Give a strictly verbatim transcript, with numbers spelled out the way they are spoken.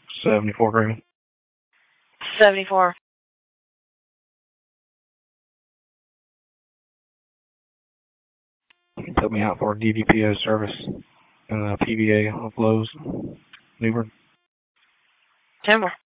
seventy-four grand. seventy-four. Put me out for D V P O service and uh, P V A of Lowe's, Newbern. Timber.